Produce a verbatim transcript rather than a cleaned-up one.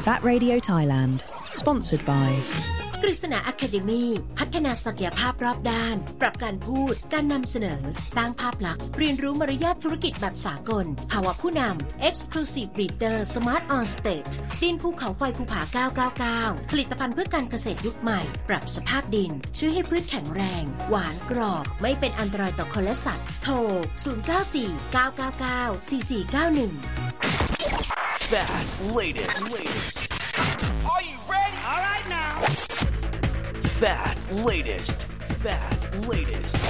Fat Radio Thailand Sponsored by กฤษณา Academy พัฒนาศักยภาพรอบด้านปรับการพูดการนำเสนอสร้างภาพลักษณ์เรียนรู้มารยาทธุรกิจแบบสากลภาวะผู้นำ Exclusive Leader Smart on Stage ดินภูเขาไฟภูผาเก้าเก้าเก้าผลิตภัณฑ์เพื่อการเกษตรยุคใหม่ปรับสภาพดินช่วยให้พืชแข็งแรงหวานกรอบไม่เป็นอันตรายต่อคนและสัตว์โทรศูนย์ เก้า สี่ เก้า เก้า เก้า สี่ สี่ เก้า หนึ่ง Fat latest. latest. Are you ready? All right now. Fat latest. Fat latest.